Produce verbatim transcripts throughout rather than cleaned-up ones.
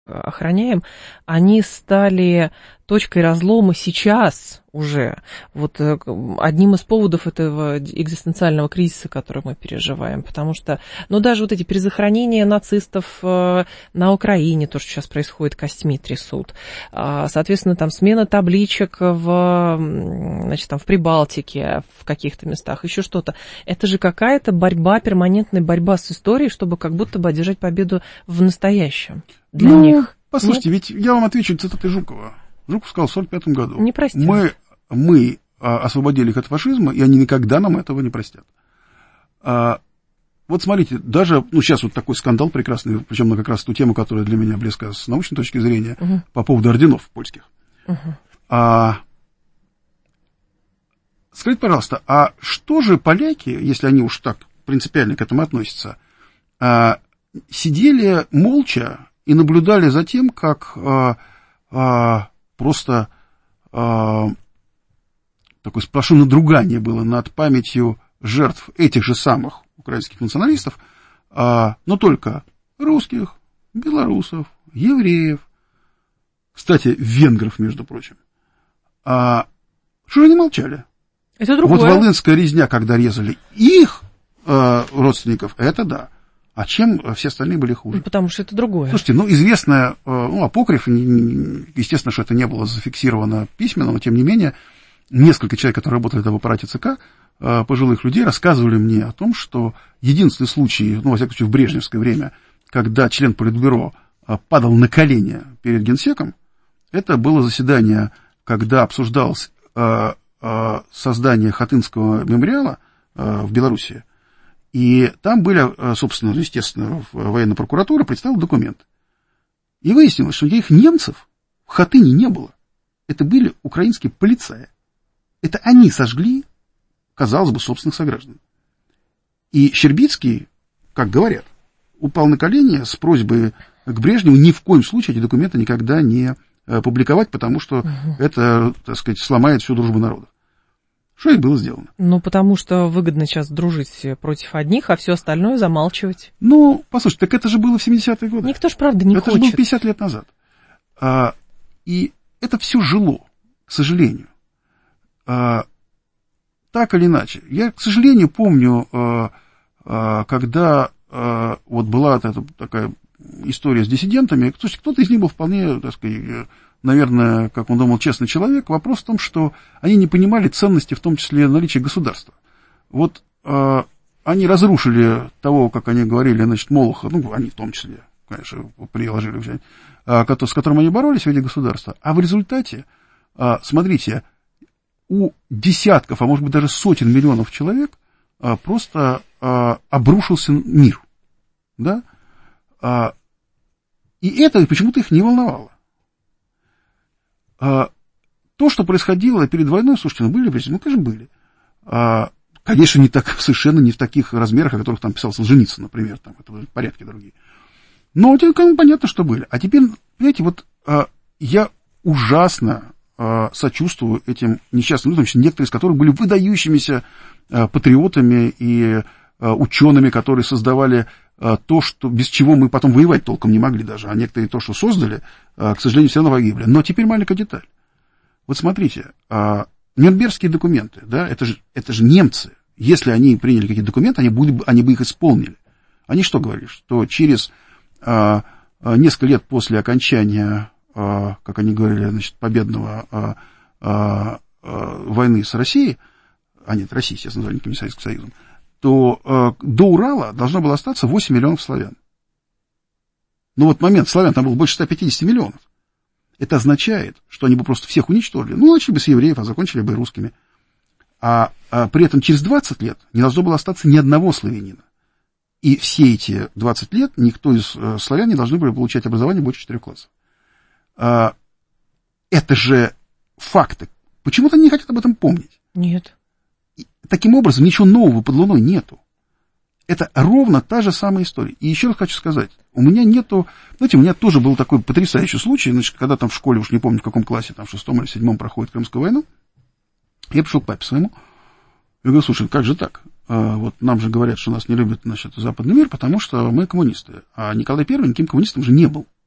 охраняем, они стали точкой разлома сейчас уже. Вот одним из поводов этого экзистенциального кризиса, который мы переживаем. Потому что, ну, даже вот эти перезахоронения нацистов на Украине, то, что сейчас происходит, костьми трясут. Соответственно, там смена табличек в, значит, там, в Прибалтике, в каких-то местах, еще что-то. Это же какая-то борьба, перманентная борьба с историей, чтобы как будто бы одержать победу в настоящем. Для ну, них. Послушайте, Нет? ведь я вам отвечу цитатой Жукова. Жуков сказал в сорок пятом году. Не простим. Мы, мы а, освободили их от фашизма, и они никогда нам этого не простят. А, вот смотрите, даже, ну, сейчас вот такой скандал прекрасный, причем на как раз ту тему, которая для меня близка с научной точки зрения, угу. по поводу орденов польских. Угу. А, скажите, пожалуйста, а что же поляки, если они уж так принципиально к этому относятся, а, сидели молча и наблюдали за тем, как а, а, просто а, такое сплошное надругание было над памятью жертв этих же самых украинских националистов, а, но только русских, белорусов, евреев, кстати, венгров, между прочим. А, что же они молчали? Это другое. Вот волынская резня, когда резали их а, родственников, это да. А чем все остальные были хуже? Ну, потому что это другое. Слушайте, ну, известно, ну, апокриф, естественно, что это не было зафиксировано письменно, но, тем не менее, несколько человек, которые работали в аппарате ЦК, пожилых людей, рассказывали мне о том, что единственный случай, ну, во всяком случае, в брежневское время, когда член Политбюро падал на колени перед Генсеком, это было заседание, когда обсуждалось создание Хатынского мемориала в Белоруссии. И там были, собственно, естественно, военная прокуратура представила документ. И выяснилось, что никаких немцев в Хатыне не было. Это были украинские полицаи. Это они сожгли, казалось бы, собственных сограждан. И Щербицкий, как говорят, упал на колени с просьбой к Брежневу ни в коем случае эти документы никогда не публиковать, потому что угу. это, так сказать, сломает всю дружбу народов. Что и было сделано. Ну, потому что выгодно сейчас дружить против одних, а все остальное замалчивать. Ну, послушайте, так это же было в семидесятые годы. Никто ж, правда, не это хочет. Это же было пятьдесят лет назад. А, и это все жило, к сожалению. А, так или иначе. Я, к сожалению, помню, а, а, когда а, вот была эта такая история с диссидентами. Слушайте, кто-то из них был вполне, так сказать, наверное, как он думал, честный человек. Вопрос в том, что они не понимали ценности, в том числе наличия государства. Вот э, они разрушили того, как они говорили, значит, Молоха, ну, они в том числе, конечно, приложили, э, с которым они боролись в виде государства. А в результате, э, смотрите, у десятков, а может быть даже сотен миллионов человек э, просто э, обрушился мир. Да? Э, и это почему-то их не волновало. А, то, что происходило перед войной, слушайте, ну были прежде, ну, конечно, были. А, конечно, не так, совершенно не в таких размерах, о которых там писал Солженицын, например, там, это были порядки другие. Но ну, понятно, что были. А теперь, понимаете, вот а, я ужасно а, сочувствую этим несчастным людям, некоторые из которых были выдающимися а, патриотами и а, учеными, которые создавали а, то, что, без чего мы потом воевать толком не могли даже, а некоторые то, что создали, а, к сожалению, все равно погибли. Но теперь маленькая деталь. Вот смотрите, а, Нюрнбергские документы, да, это же, это же немцы. Если они приняли какие-то документы, они, будут, они бы их исполнили. Они что говорили? Что через а, а, несколько лет после окончания, а, как они говорили, значит, победного а, а, а, войны с Россией, а нет, Россией, естественно, назвали не Советским Союзом, то э, до Урала должно было остаться восемь миллионов славян. Ну вот момент славян, там было больше ста пятидесяти миллионов. Это означает, что они бы просто всех уничтожили. Ну, начали бы с евреев, а закончили бы русскими. А, а при этом через двадцать лет не должно было остаться ни одного славянина. И все эти двадцать лет никто из э, славян не должны были получать образование больше четырех классов. А, это же факты. Почему-то они не хотят об этом помнить. Нет. Таким образом, ничего нового под луной нету. Это ровно та же самая история. И еще раз хочу сказать, у меня нету... Знаете, у меня тоже был такой потрясающий случай, значит, когда там в школе, уж не помню в каком классе, там в шестом или седьмом проходит Крымскую войну, я пришел к папе своему, и говорю, слушай, как же так? А, вот нам же говорят, что нас не любит, значит, западный мир, потому что мы коммунисты. А Николай Первый никаким коммунистом же не был.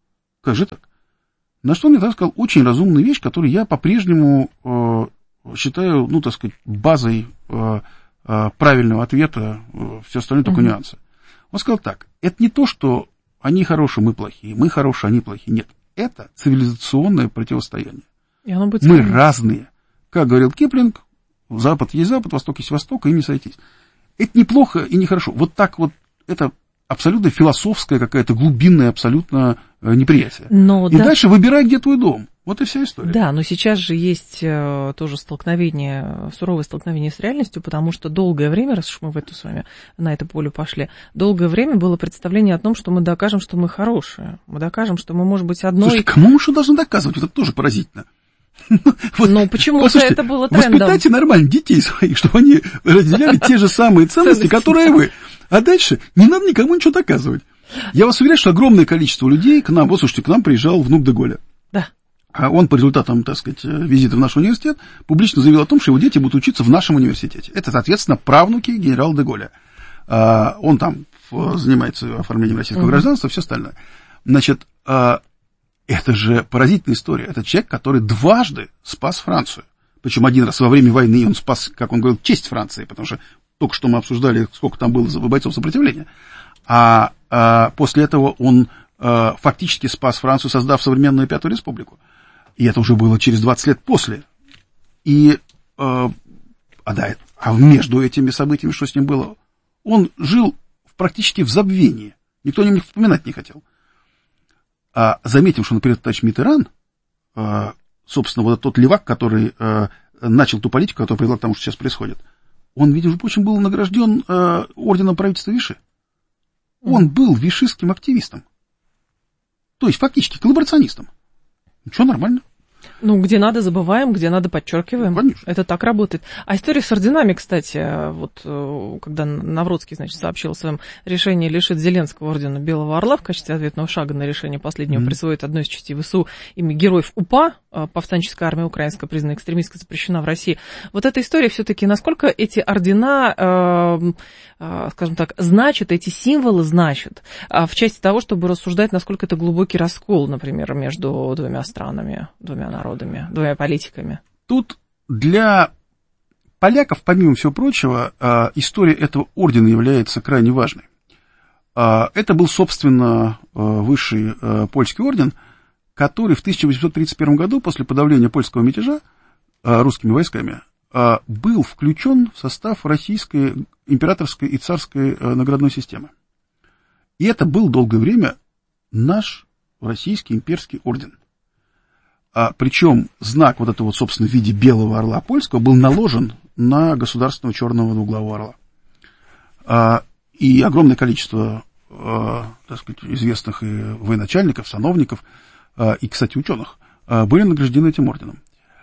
как же так? На что он мне тогда сказал очень разумную вещь, которую я по-прежнему э, считаю, ну, так сказать, базой э, э, правильного ответа, э, все остальное только mm-hmm. нюансы. Он сказал так, это не то, что они хорошие, мы плохие, мы хорошие, они плохие. Нет, это цивилизационное противостояние. И оно будет мы разные. Как говорил Киплинг, Запад есть Запад, Восток есть Восток, и не сойтись. Это неплохо и нехорошо. Вот так вот, это абсолютно философское, какое-то глубинное абсолютно неприятие. Но, и да. дальше выбирай, где твой дом. Вот и вся история. Да, но сейчас же есть э, тоже столкновение, суровое столкновение с реальностью, потому что долгое время, раз уж мы в эту с вами на это поле пошли, долгое время было представление о том, что мы докажем, что мы хорошие. Мы докажем, что мы, может быть, одной... Слушайте, кому мы что должны доказывать? Это тоже поразительно. Вот, ну, почему-то это было трендом. Воспитайте нормально детей своих, чтобы они разделяли те же самые ценности, которые вы. А дальше не надо никому ничего доказывать. Я вас уверяю, что огромное количество людей к нам, вот слушайте, к нам приезжал внук де Голля. Да. А он по результатам, так сказать, визита в наш университет публично заявил о том, что его дети будут учиться в нашем университете. Это, соответственно, правнуки генерала де Голля. А, он там занимается оформлением российского mm-hmm. гражданства, все остальное. Значит, а, это же поразительная история. Это человек, который дважды спас Францию. Причем один раз во время войны он спас, как он говорил, честь Франции, потому что только что мы обсуждали, сколько там было бойцов сопротивления. А, а после этого он а, фактически спас Францию, создав современную Пятую Республику. И это уже было через двадцать лет после. И, а, а, да, а между этими событиями, что с ним было, он жил практически в забвении. Никто о нем вспоминать не хотел. А заметим, что, например, товарищ Миттеран, а, собственно, вот тот левак, который а, начал ту политику, которая привела к тому, что сейчас происходит, он, ведь, между прочим, был награжден а, орденом правительства Виши. Он был вишистским активистом. То есть, фактически, коллаборационистом. Ничего, нормально. Ну, где надо, забываем, где надо, подчеркиваем. Конечно. Это так работает. А история с орденами, кстати, вот когда Навроцкий, значит, сообщил о своем решении лишить Зеленского ордена Белого Орла в качестве ответного шага на решение последнего mm-hmm. присвоить одной из частей ВСУ имя героев УПА, повстанческая армия украинская, признана экстремистской, запрещена в России. Вот эта история все-таки, насколько эти ордена, э, э, скажем так, значат, эти символы значат, э, в части того, чтобы рассуждать, насколько это глубокий раскол, например, между двумя странами, двумя народами, двумя политиками. Тут для поляков, помимо всего прочего, э, история этого ордена является крайне важной. Э, это был, собственно, э, высший э, польский орден, который в тысяча восемьсот тридцать первом году, после подавления польского мятежа э, русскими войсками, э, был включен в состав российской императорской и царской э, наградной системы. И это был долгое время наш российский имперский орден. А, причем знак вот этого, вот, собственно, в виде белого орла польского был наложен на государственного черного двуглавого орла. А, и огромное количество, а, так сказать, известных и военачальников, сановников, и, кстати, ученых, были награждены этим орденом.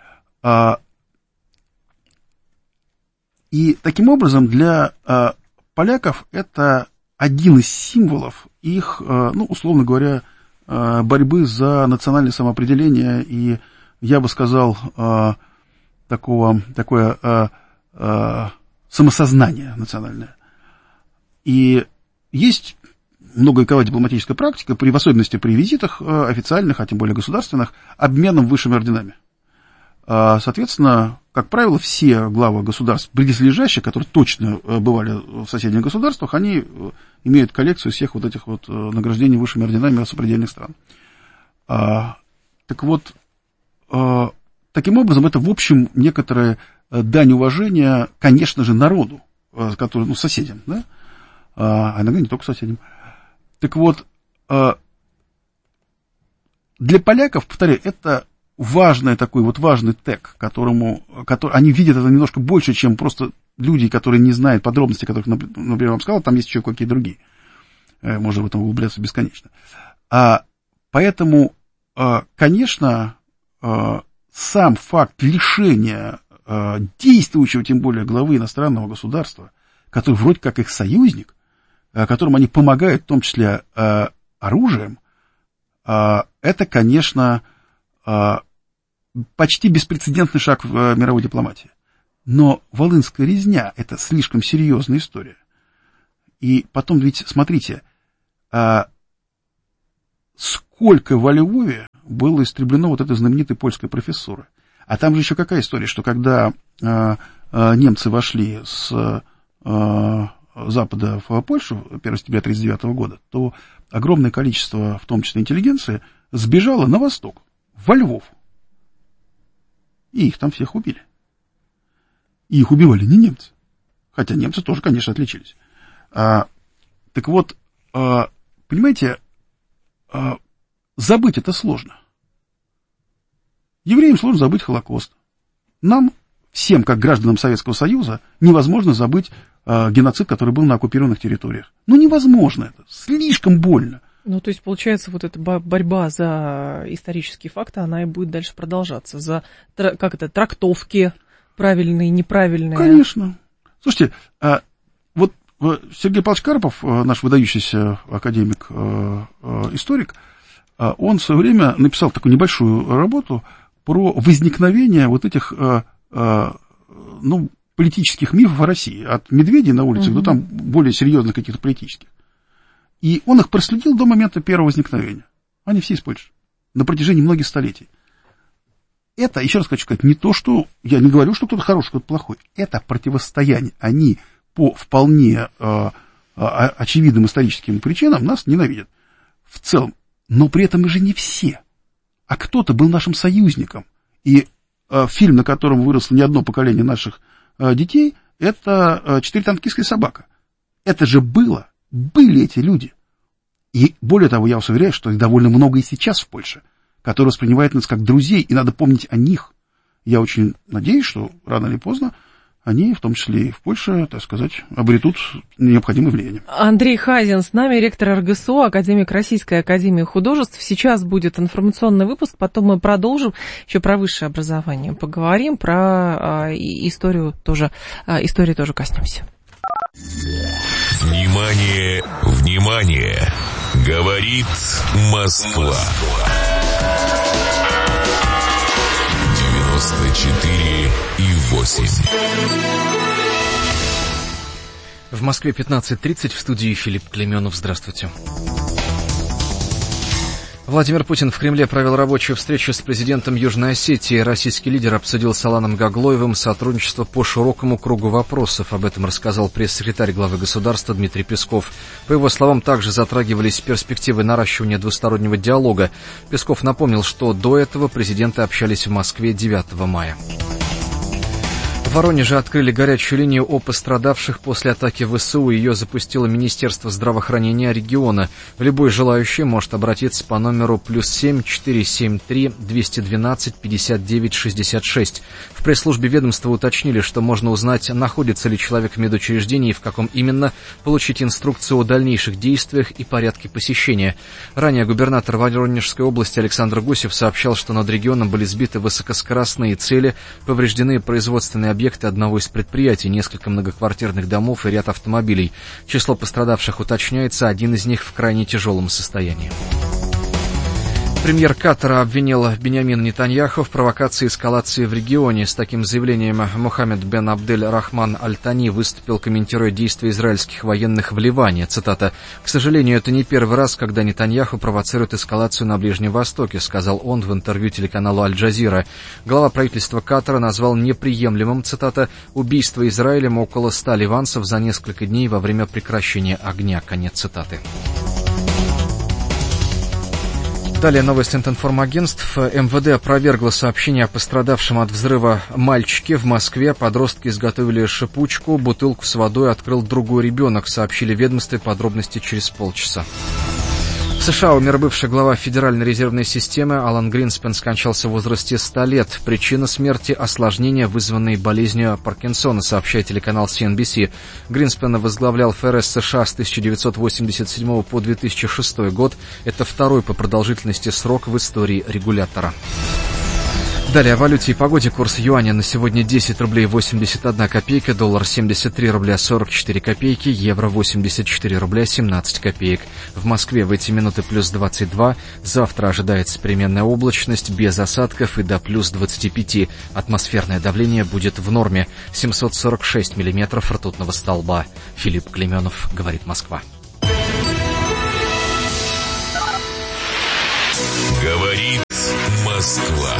И таким образом для поляков это один из символов их, ну, условно говоря, борьбы за национальное самоопределение и, я бы сказал, такого, такое самосознание национальное. И есть многовековая дипломатическая практика, при, в особенности при визитах официальных, а тем более государственных, обменом высшими орденами. Соответственно, как правило, все главы государств, близлежащих, которые точно бывали в соседних государствах, они имеют коллекцию всех вот этих вот награждений высшими орденами сопредельных стран. Так вот, таким образом, это, в общем, некоторая дань уважения, конечно же, народу, который, ну, соседям, да, а иногда не только соседям. Так вот, для поляков, повторяю, это важный такой вот важный тег, которому, который, они видят это немножко больше, чем просто люди, которые не знают подробностей, которых, например, я вам сказал, там есть еще какие-то другие. Можно в этом углубляться бесконечно. А, поэтому, конечно, сам факт лишения действующего, тем более, главы иностранного государства, который вроде как их союзник, которым они помогают, в том числе э, оружием, э, это, конечно, э, почти беспрецедентный шаг в э, мировой дипломатии. Но Волынская резня – это слишком серьезная история. И потом, ведь, смотрите, э, сколько во Львове было истреблено вот этой знаменитой польской профессуры. А там же еще какая история, что когда э, э, немцы вошли с э, Запада в Польшу первого сентября тысяча девятьсот тридцать девятого года, то огромное количество, в том числе интеллигенции, сбежало на восток, во Львов. И их там всех убили. И их убивали не немцы. Хотя немцы тоже, конечно, отличились. А, так вот, а, понимаете, а, забыть это сложно. Евреям сложно забыть Холокост. Нам, всем, как гражданам Советского Союза, невозможно забыть а, геноцид, который был на оккупированных территориях. Ну, невозможно это. Слишком больно. Ну, то есть, получается, вот эта борьба за исторические факты, она и будет дальше продолжаться. За, как это, трактовки правильные, неправильные. Конечно. Слушайте, а, вот Сергей Павлович Карпов, наш выдающийся академик, историк, он в свое время написал такую небольшую работу про возникновение вот этих, ну, политических мифов о России. От медведей на улицах, угу, до там более серьезных каких-то политических. И он их проследил до момента первого возникновения. Они все из Польши. На протяжении многих столетий. Это, еще раз хочу сказать, не то, что... Я не говорю, что кто-то хороший, кто-то плохой. Это противостояние. Они по вполне э, очевидным историческим причинам нас ненавидят. В целом. Но при этом мы же не все. А кто-то был нашим союзником. И э, фильм, на котором выросло не одно поколение наших э, детей, это э, «Четыре танкистская собака». Это же было. Были эти люди. И более того, я вас уверяю, что их довольно много и сейчас в Польше, которые воспринимают нас как друзей, и надо помнить о них. Я очень надеюсь, что рано или поздно они, в том числе и в Польше, так сказать, обретут необходимое влияние. Андрей Хазин с нами, ректор эр гэ эс о, академик Российской академии художеств. Сейчас будет информационный выпуск, потом мы продолжим, еще про высшее образование поговорим, про а, историю тоже, а, истории тоже коснемся. Внимание, внимание! Говорит Москва. девяносто четыре и восемь. В Москве пятнадцать тридцать, в студии Филипп Клейменов. Здравствуйте. Владимир Путин в Кремле провел рабочую встречу с президентом Южной Осетии. Российский лидер обсудил с Аланом Гаглоевым сотрудничество по широкому кругу вопросов. Об этом рассказал пресс-секретарь главы государства Дмитрий Песков. По его словам, также затрагивались перспективы наращивания двустороннего диалога. Песков напомнил, что до этого президенты общались в Москве девятого мая. В Воронеже открыли горячую линию о пострадавших после атаки вэ эс у. Ее запустило Министерство здравоохранения региона. Любой желающий может обратиться по номеру плюс семь четыре семь три двести двенадцать пятьдесят девять шестьдесят шесть. В пресс-службе ведомства уточнили, что можно узнать, находится ли человек в медучреждении и в каком именно, получить инструкцию о дальнейших действиях и порядке посещения. Ранее губернатор Воронежской области Александр Гусев сообщал, что над регионом были сбиты высокоскоростные цели, повреждены производственные объекты, объекты одного из предприятий, несколько многоквартирных домов и ряд автомобилей. Число пострадавших уточняется, один из них в крайне тяжелом состоянии. Премьер Катара обвинил Биньямина Нетаньяху в провокации и эскалации в регионе. С таким заявлением Мохаммед бен Абдель Рахман Аль-Тани выступил, комментируя действия израильских военных в Ливане. Цитата: «К сожалению, это не первый раз, когда Нетаньяху провоцирует эскалацию на Ближнем Востоке», сказал он в интервью телеканалу Аль-Джазира. Глава правительства Катара назвал неприемлемым, цитата, «убийство Израилем около ста ливанцев за несколько дней во время прекращения огня». Конец цитаты. Далее новость от информагентств. эм вэ дэ опровергло сообщение о пострадавшем от взрыва мальчике в Москве. Подростки изготовили шипучку, бутылку с водой открыл другой ребенок, сообщили ведомстве. Подробности через полчаса. В США умер бывший глава Федеральной резервной системы Алан Гринспен, скончался в возрасте ста лет. Причина смерти – осложнения, вызванные болезнью Паркинсона, сообщает телеканал си эн би си. Гринспен возглавлял эф эр эс США с тысяча девятьсот восемьдесят седьмого по две тысячи шестой год. Это второй по продолжительности срок в истории регулятора. Далее о валюте и погоде. Курс юаня на сегодня десять рублей восемьдесят одна копейка, доллар семьдесят три рубля сорок четыре копейки, евро восемьдесят четыре рубля семнадцать копеек. В Москве в эти минуты плюс двадцать два. Завтра ожидается переменная облачность, без осадков и до плюс двадцати пяти. Атмосферное давление будет в норме. семьсот сорок шесть миллиметров ртутного столба. Филипп Клейменов, говорит Москва. Москва.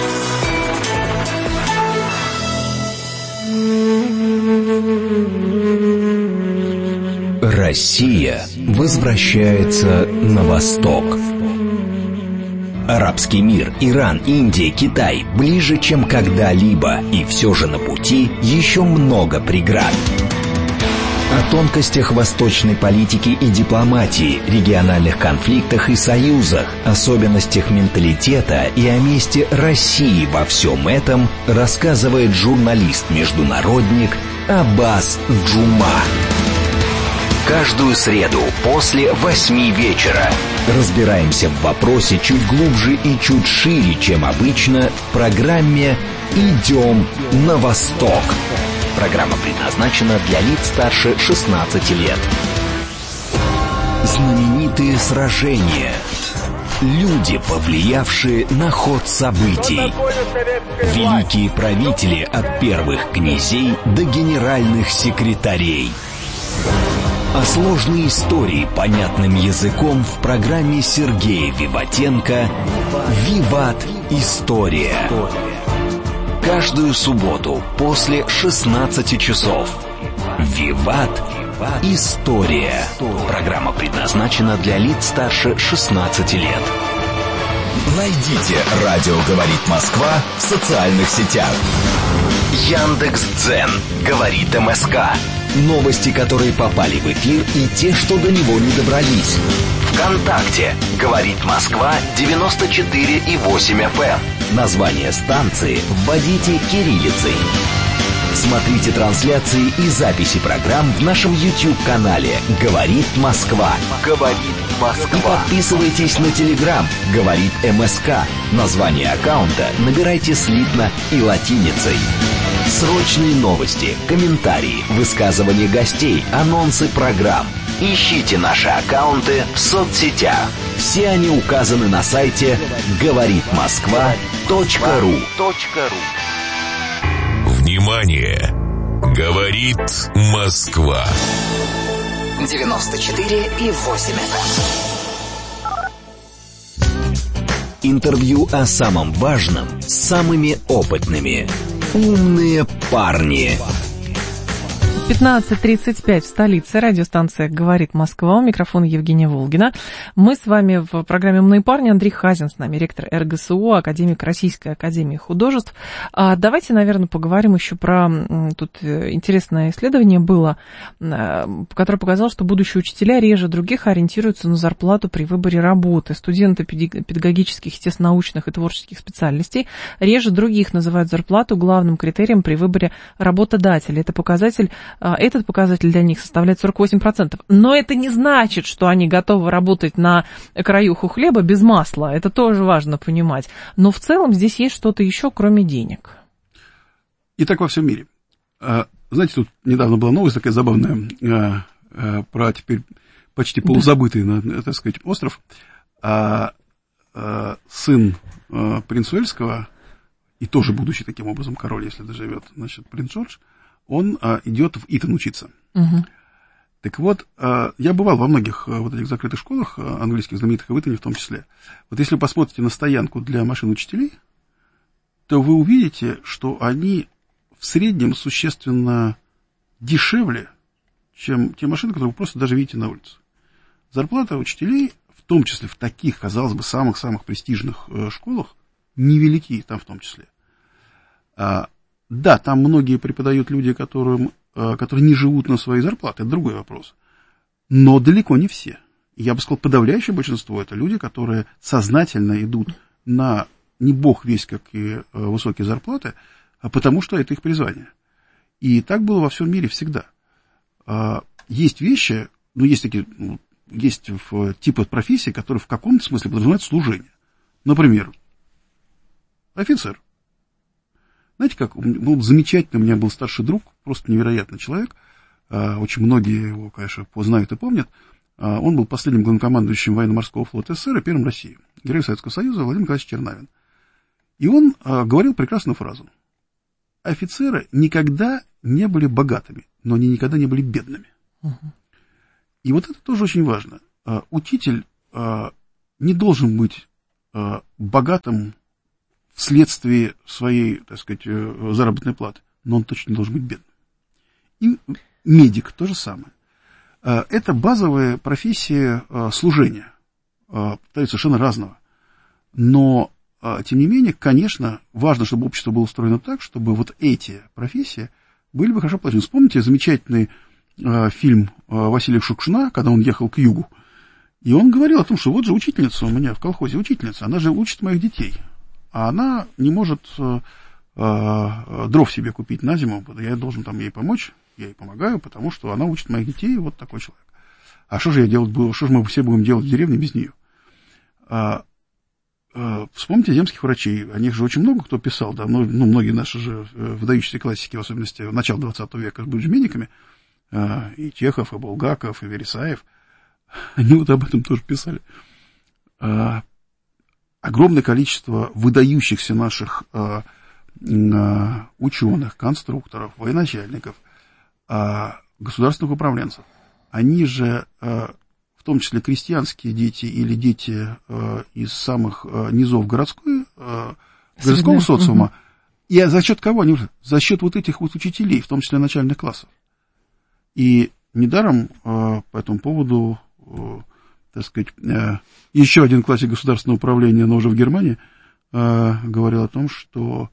Россия возвращается на восток. Арабский мир, Иран, Индия, Китай ближе, чем когда-либо, и все же на пути еще много преград. О тонкостях восточной политики и дипломатии, региональных конфликтах и союзах, особенностях менталитета и о месте России во всем этом рассказывает журналист-международник Аббас Джума. Каждую среду после восьми вечера разбираемся в вопросе чуть глубже и чуть шире, чем обычно, в программе «Идем на восток». Программа предназначена для лиц старше шестнадцати лет. Знаменитые сражения. Люди, повлиявшие на ход событий. Великие правители от первых князей до генеральных секретарей. А сложные истории понятным языком в программе Сергея Виватенко «Виват. История». Каждую субботу после шестнадцати часов. «Виват. История». Программа предназначена для лиц старше шестнадцати лет. Найдите «Радио говорит Москва» в социальных сетях. Яндекс.Дзен говорит МСК. Новости, которые попали в эфир, и те, что до него не добрались. ВКонтакте говорит Москва девяносто четыре и восемь эф эм. Название станции вводите кириллицей. Смотрите трансляции и записи программ в нашем YouTube-канале «Говорит Москва». «Говорит Москва». И подписывайтесь на Telegram «Говорит МСК». Название аккаунта набирайте слитно и латиницей. Срочные новости, комментарии, высказывания гостей, анонсы программ. Ищите наши аккаунты в соцсетях. Все они указаны на сайте говорит москва точка ру. Внимание! Говорит Москва. девяносто четыре и восемь эф эм. Интервью о самом важном с самыми опытными. Умные парни. пятнадцать тридцать пять в столице. Радиостанция «Говорит Москва». У микрофона Евгения Волгина. Мы с вами в программе «Умные парни». Андрей Хазин с нами, ректор эр гэ эс о, академик Российской академии художеств. А давайте, наверное, поговорим еще про... Тут интересное исследование было, которое показало, что будущие учителя реже других ориентируются на зарплату при выборе работы. Студенты педагогических, естественно-научных и творческих специальностей реже других называют зарплату главным критерием при выборе работодателя. Это показатель... Этот показатель для них составляет сорок восемь процентов. Но это не значит, что они готовы работать на краюху хлеба без масла. Это тоже важно понимать. Но в целом здесь есть что-то еще, кроме денег. И так во всем мире. Знаете, тут недавно была новость такая забавная про теперь почти полузабытый, так сказать, остров. Сын принца Уэльского, и тоже будущий таким образом король, если доживет, значит, принц Джордж, он а, идет в Итон учиться. Uh-huh. Так вот, а, я бывал во многих а, вот этих закрытых школах, а, английских, знаменитых, и в Итоне в том числе. Вот если вы посмотрите на стоянку для машин учителей, то вы увидите, что они в среднем существенно дешевле, чем те машины, которые вы просто даже видите на улице. Зарплата учителей, в том числе в таких, казалось бы, самых-самых престижных э, школах, невелики там в том числе. А, Да, там многие преподают люди, которым, которые не живут на свои зарплаты, это другой вопрос. Но далеко не все. Я бы сказал, подавляющее большинство это люди, которые сознательно идут на не бог весть какие высокие зарплаты, а потому что это их призвание. И так было во всем мире всегда. Есть вещи, ну, есть такие, есть типы профессий, которые в каком-то смысле подразумевают служение. Например, офицер. Знаете как, был замечательный, у меня был старший друг, просто невероятный человек, очень многие его, конечно, знают и помнят. Он был последним главнокомандующим военно-морского флота СССР и первым России, герой Советского Союза Владимир Николаевич Чернавин. И он говорил прекрасную фразу. Офицеры никогда не были богатыми, но они никогда не были бедными. Uh-huh. И вот это тоже очень важно. Учитель не должен быть богатым вследствие своей, так сказать, заработной платы, но он точно не должен быть бедным. И медик то же самое. Это базовая профессия служения, совершенно разного. Но, тем не менее, конечно, важно, чтобы общество было устроено так, чтобы вот эти профессии были бы хорошо плачены. Вспомните замечательный фильм Василия Шукшина, когда он ехал к югу, и он говорил о том, что вот же учительница у меня в колхозе, учительница, она же учит моих детей, а она не может дров себе купить на зиму, я должен там ей помочь. Я ей помогаю, потому что она учит моих детей, вот такой человек. А что же я делать буду, что же мы все будем делать в деревне без нее? А, а, вспомните земских врачей, о них же очень много кто писал, да, ну, ну многие наши же выдающиеся классики, в особенности в начале двадцатого века, были же медиками, а, и Чехов, и Булгаков, и Вересаев, они вот об этом тоже писали. А, огромное количество выдающихся наших а, а, ученых, конструкторов, военачальников, государственных управленцев, они же, в том числе крестьянские дети или дети из самых низов городской, городского социума, угу. И за счет кого они? За счет вот этих вот учителей, в том числе начальных классов. И недаром по этому поводу, так сказать, еще один классик государственного управления, но уже в Германии, говорил о том, что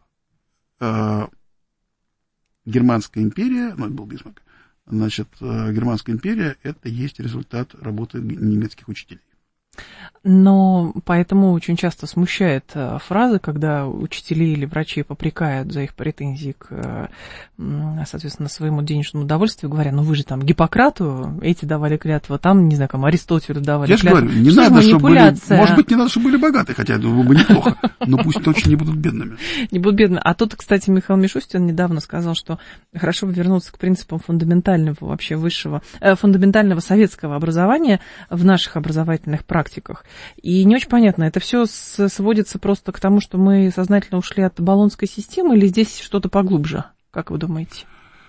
Германская империя, ну, это был Бисмарк, значит, Германская империя – это есть результат работы немецких учителей. Но поэтому очень часто смущает фраза, когда учителей или врачи попрекают за их претензии к, соответственно, своему денежному удовольствию, говоря, ну вы же там Гиппократу эти давали клятву, там, не знаю, там Аристотелю давали Я клятву. Я же говорю, не Что надо, чтобы были, может быть, не надо, чтобы были богатые, хотя это было бы неплохо, но пусть точно не будут бедными. Не будут бедными. А тут, кстати, Михаил Мишустин недавно сказал, что хорошо бы вернуться к принципам фундаментального вообще высшего, фундаментального советского образования в наших образовательных практиках. И не очень понятно, это все сводится просто к тому, что мы сознательно ушли от болонской системы, или здесь что-то поглубже? Как вы думаете?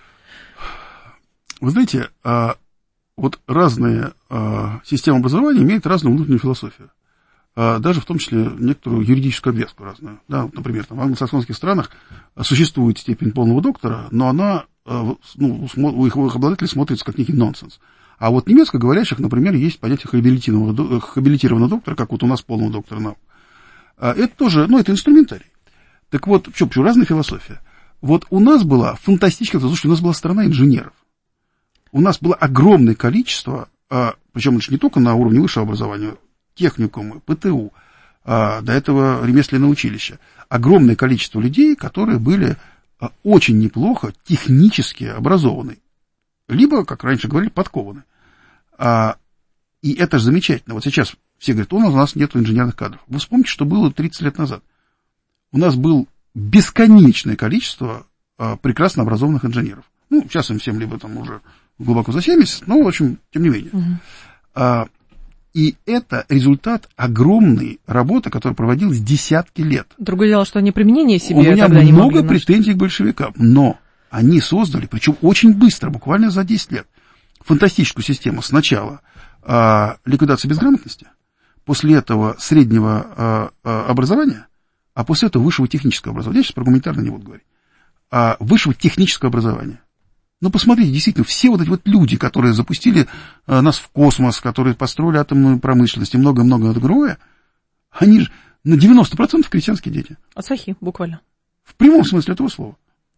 Вы знаете, вот разные системы образования имеют разную внутреннюю философию. Даже в том числе некоторую юридическую обвязку разную. Да, вот, например, там, в англосаксонских странах существует степень полного доктора, но она, ну, у их обладателей смотрится как некий нонсенс. А вот немецкоговорящих, например, есть понятие хабилитированного, хабилитированного доктора, как вот у нас полного доктора наук. Это тоже, ну, это инструментарий. Так вот, что, почему разная философия? Вот у нас была фантастическая, потому что у нас была страна инженеров. У нас было огромное количество, причем не только на уровне высшего образования, техникумы, ПТУ, до этого ремесленное училище. Огромное количество людей, которые были очень неплохо технически образованы. Либо, как раньше говорили, подкованы. А, и это же замечательно. Вот сейчас все говорят, у нас, у нас нет инженерных кадров. Вы вспомните, что было тридцать лет назад. У нас было бесконечное количество а, прекрасно образованных инженеров. Ну, сейчас им всем либо там уже глубоко за семьдесят, но, в общем, тем не менее. Угу. А, и это результат огромной работы, которая проводилась десятки лет. Другое дело, что они применение себе У меня тогда много претензий к большевикам, но они создали, причем очень быстро, буквально за десять лет, фантастическую систему. Сначала э, ликвидация безграмотности, после этого среднего э, э, образования, а после этого высшего технического образования. Я сейчас про гуманитарное не буду говорить. А высшего технического образования. Ну, посмотрите, действительно, все вот эти вот люди, которые запустили э, нас в космос, которые построили атомную промышленность и много-много другое, они же на девяносто процентов крестьянские дети. Асахи, буквально. В прямом смысле этого слова.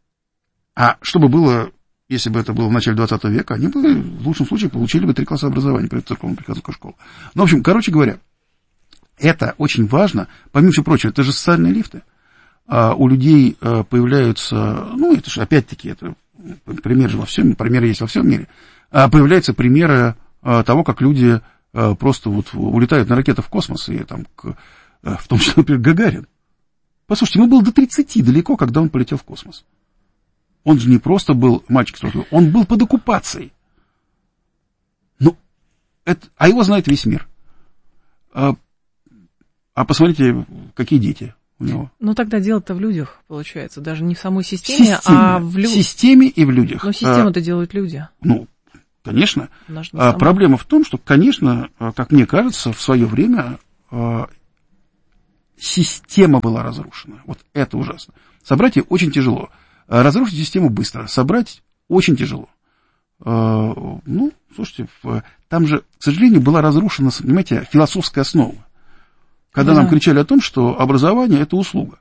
А что бы было, если бы это было в начале двадцатого века, они бы в лучшем случае получили бы три класса образования при церковной приказной школе. Ну, в общем, короче говоря, это очень важно. Помимо всего прочего, это же социальные лифты. А у людей появляются, ну, это же опять-таки, это пример же во всем, примеры есть во всем мире. А появляются примеры того, как люди просто вот улетают на ракетах в космос, и там, в том числе, например, Гагарин. Послушайте, ему было до тридцати далеко, когда он полетел в космос. Он же не просто был мальчик, он был под оккупацией. Ну, это, а его знает весь мир. А, а посмотрите, какие дети у него. Ну, тогда дело-то в людях, получается. Даже не в самой системе, системе а в людях. В системе и в людях. Но систему-то а, делают люди. Ну, конечно. А, проблема в том, что, конечно, как мне кажется, в свое время а, система была разрушена. Вот это ужасно. Собрать ее очень тяжело. Разрушить систему быстро. Собрать очень тяжело. Ну, слушайте, там же, к сожалению, была разрушена, понимаете, философская основа. Когда да. нам кричали о том, что образование – это услуга,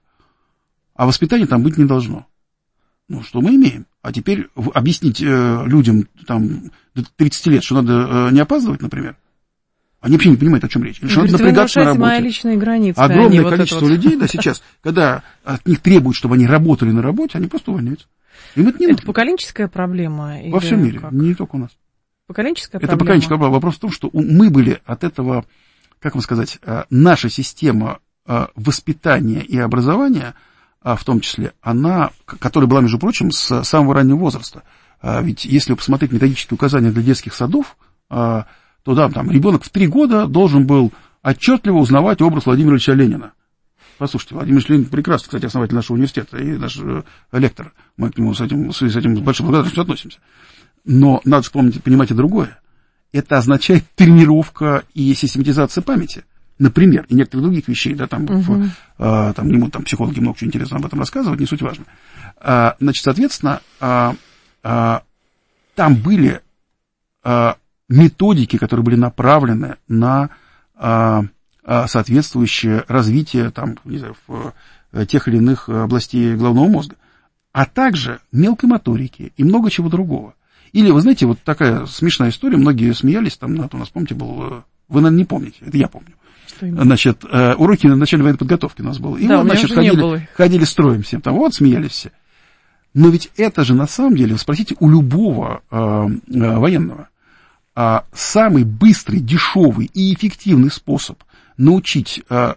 а воспитания там быть не должно. Ну, что мы имеем? А теперь объяснить э, людям там, до тридцати лет, что надо э, не опаздывать, например, они вообще не понимают, о чем речь. Или что надо напрягаться на работе. Мои личные границы. Огромное количество вот людей, да, сейчас, когда от них требуют, чтобы они работали на работе, они просто увольняются. Им это не это нужно. поколенческая проблема? Во всем мире, как? Не только у нас. Поколенческая это проблема? Это поколенческая проблема. Вопрос в том, что мы были от этого, как вам сказать, наша система воспитания и образования, в том числе, она, которая была, между прочим, с самого раннего возраста. Ведь если посмотреть методические указания для детских садов, то да, там ребенок в три года должен был отчетливо узнавать образ Владимира Ильича Ленина. Послушайте, Владимир Ильич Ленин прекрасный, кстати, основатель нашего университета и наш э, лектор. Мы к нему с этим, с этим с большой благодарностью относимся. Но надо вспомнить, понимать и другое. Это означает тренировка и систематизация памяти. Например, и некоторых других вещей, да, там, uh-huh. в, э, там, не будут там психологи много чего интересного об этом рассказывать, не суть важно. А, значит, соответственно, а, а, там были а, методики, которые были направлены на а, а, соответствующее развитие там, не знаю, в, в тех или иных областей головного мозга, а также мелкой моторики и много чего другого. Или, вы знаете, вот такая смешная история, многие смеялись, там, у нас, помните, был, вы, наверное, не помните, это я помню. Значит, уроки на начальной военной подготовки у нас было. И да, вот, значит, ходили, ходили строем всем, там, вот, смеялись все. Но ведь это же, на самом деле, спросите у любого э, э, военного, э, самый быстрый, дешевый и эффективный способ научить э,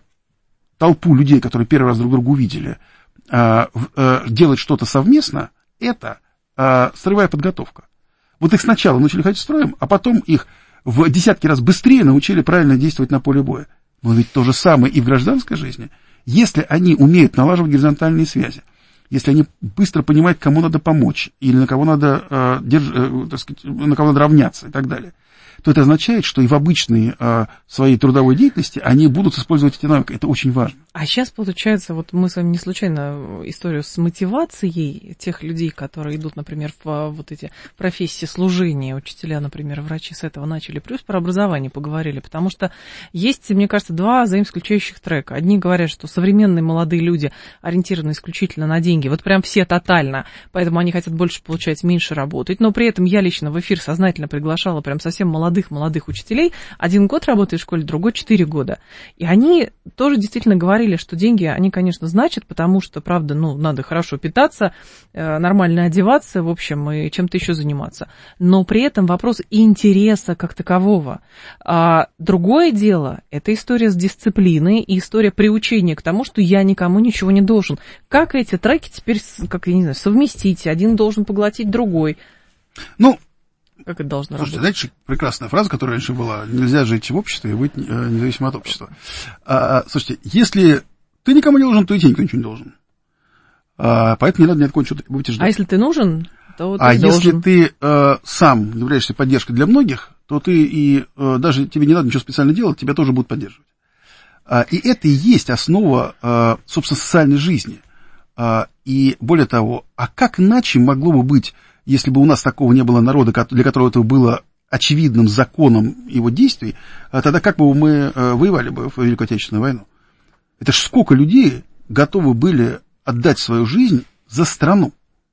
толпу людей, которые первый раз друг друга увидели, э, э, делать что-то совместно, это э, строевая подготовка. Вот их сначала научили ходить строем, а потом их в десятки раз быстрее научили правильно действовать на поле боя. Но ведь то же самое и в гражданской жизни. Если они умеют налаживать горизонтальные связи, если они быстро понимают, кому надо помочь, или на кого надо, э, держ, э, так сказать, на кого надо равняться и так далее, то это означает, что и в обычной э, своей трудовой деятельности они будут использовать эти навыки. Это очень важно. А сейчас, получается, вот мы с вами не случайно историю с мотивацией тех людей, которые идут, например, в вот эти профессии служения, учителя, например, врачи, с этого начали, плюс про образование поговорили, потому что есть, мне кажется, два взаимоисключающих трека. Одни говорят, что современные молодые люди ориентированы исключительно на деньги, вот прям все тотально, поэтому они хотят больше получать, меньше работать, но при этом я лично в эфир сознательно приглашала прям совсем молодых-молодых учителей, один год работает в школе, другой четыре года, и они тоже действительно говорили, что деньги, они, конечно, значат, потому что, правда, ну, надо хорошо питаться, нормально одеваться, в общем, и чем-то еще заниматься. Но при этом вопрос интереса как такового. А другое дело, это история с дисциплиной и история приучения к тому, что я никому ничего не должен. Как эти треки теперь, как, я не знаю, совместить? Один должен поглотить другой. Ну, как это должно слушайте, работать? знаете, прекрасная фраза, которая раньше была: нельзя жить в обществе и быть независимо от общества. А, слушайте, если ты никому не должен, то и тебе никто ничего не должен. А, поэтому не надо ни от кого ничего будете ждать. А если ты нужен, то ты а должен. если ты а, сам являешься поддержкой для многих, то ты и а, даже тебе не надо ничего специально делать, тебя тоже будут поддерживать. А, и это и есть основа, а, собственно, социальной жизни. А, и более того, а как иначе могло бы быть, если бы у нас такого не было народа, для которого это было очевидным законом его действий, тогда как бы мы воевали бы в Великую Отечественную войну? Это ж сколько людей готовы были отдать свою жизнь за страну.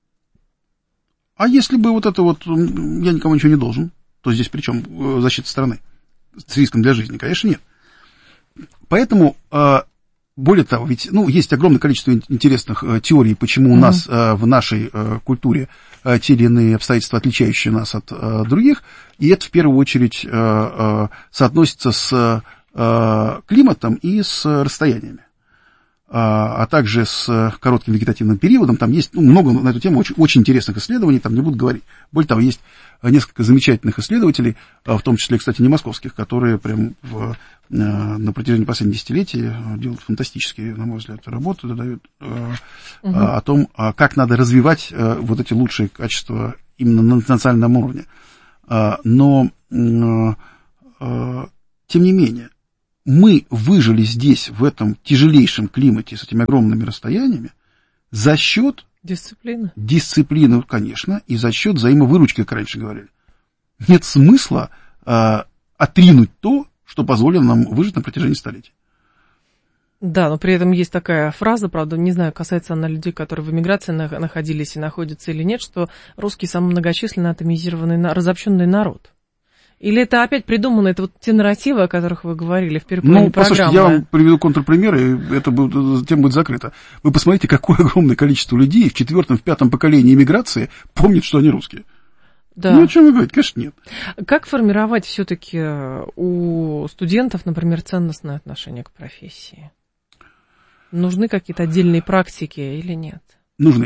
А если бы вот это вот «я никому ничего не должен», то здесь при чем защита страны? С риском для жизни, конечно, нет. Поэтому, более того, ведь ну, есть огромное количество интересных теорий, почему mm-hmm. у нас в нашей культуре те или иные обстоятельства, отличающие нас от других, и это в первую очередь соотносится с климатом и с расстояниями, а также с коротким вегетативным периодом. Там есть ну, много на эту тему очень, очень интересных исследований, там не буду говорить. Более того, есть несколько замечательных исследователей, в том числе, кстати, не московских, которые прям в, на протяжении последних десятилетий делают фантастические, на мой взгляд, работы, дают uh-huh. о том, как надо развивать вот эти лучшие качества именно на национальном уровне. Но, тем не менее, мы выжили здесь, в этом тяжелейшем климате, с этими огромными расстояниями, за счет дисциплины. Дисциплины, конечно, и за счет взаимовыручки, как раньше говорили. Нет смысла э, отринуть то, что позволило нам выжить на протяжении столетий. Да, но при этом есть такая фраза, правда, не знаю, касается она людей, которые в эмиграции находились и находятся или нет, что русский самый многочисленный, атомизированный, разобщенный народ. Или это опять придумано, это вот те нарративы, о которых вы говорили в первой половине ну, программы? Послушайте, я вам приведу контрпример, и это будет, тем будет закрыто. Вы посмотрите, какое огромное количество людей в четвертом, в пятом поколении эмиграции помнит, что они русские. Да. Ну, о чем вы говорите? Конечно, нет. Как формировать все-таки у студентов, например, ценностное отношение к профессии? Нужны какие-то отдельные практики или нет? Нужны.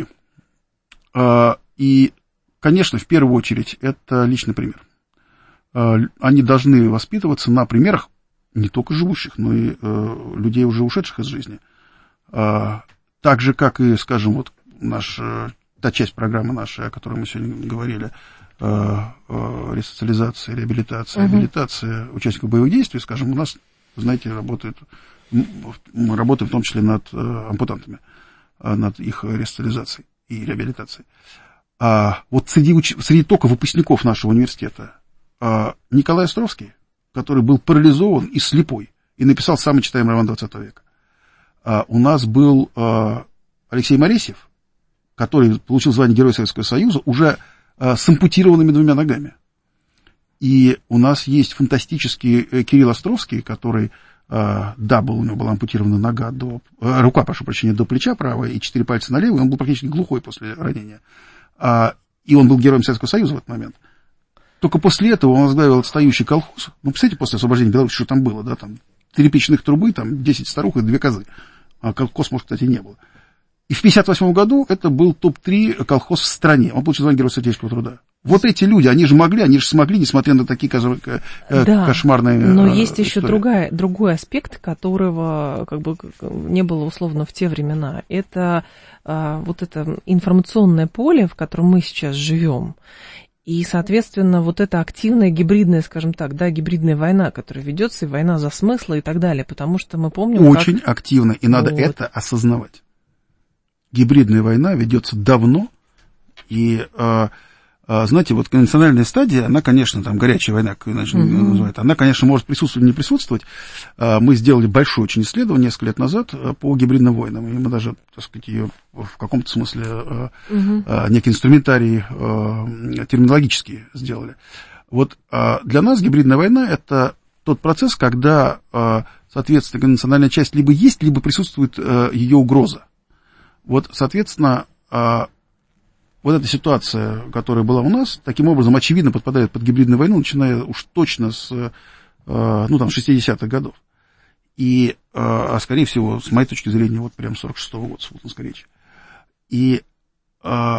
И, конечно, в первую очередь, это личный пример. Они должны воспитываться на примерах не только живущих, но и э, людей, уже ушедших из жизни. А, так же, как и, скажем, вот наш, та часть программы нашей, о которой мы сегодня говорили, э, э, ресоциализация, реабилитация, uh-huh. реабилитация участников боевых действий, скажем, у нас, знаете, работает, мы работаем в том числе над э, ампутантами, э, над их ресоциализацией и реабилитацией. А вот среди, уч... среди только выпускников нашего университета Николай Островский, который был парализован и слепой, и написал самый читаемый роман двадцатого века. У нас был Алексей Моресьев, который получил звание Героя Советского Союза уже с ампутированными двумя ногами. И у нас есть фантастический Кирилл Островский, который, да, был, у него была ампутирована нога до, рука, прошу прощения, до плеча правая и четыре пальца на левой, он был практически глухой после ранения. И он был Героем Советского Союза в этот момент. Только после этого он возглавил отстающий колхоз. Ну, представляете, после освобождения Беларуси, что там было, да, там три печных трубы, там десять старух и две козы. А колхоз, может, кстати, не было. И в пятьдесят восьмом году это был топ три колхоз в стране. Он получил звание Героя Советского труда. Вот эти люди, они же могли, они же смогли, несмотря на такие да, кошмарные но есть истории. Еще другая, другой аспект, которого как бы не было условно в те времена. Это а, вот это информационное поле, в котором мы сейчас живем. И, соответственно, вот эта активная гибридная, скажем так, да, гибридная война, которая ведется, и война за смысл и так далее, потому что мы помним... Очень как... активно, и надо вот. это осознавать. Гибридная война ведется давно, и, э, э, знаете, вот конвенциональная стадия, она, конечно, там, горячая война, как иначе mm-hmm. называют, она, конечно, может присутствовать или не присутствовать. Э, мы сделали большое очень исследование несколько лет назад по гибридным войнам, и мы даже, так сказать, ее в каком-то смысле э, mm-hmm. э, некий инструментарий э, терминологический сделали. Вот э, для нас гибридная война – это тот процесс, когда, э, соответственно, конвенциональная часть либо есть, либо присутствует э, ее угроза. Вот, соответственно, э, вот эта ситуация, которая была у нас, таким образом, очевидно, подпадает под гибридную войну, начиная уж точно с, э, ну, там, шестидесятых годов. И, э, а скорее всего, с моей точки зрения, вот прям сорок шестого года, с Фултонской речи. И э,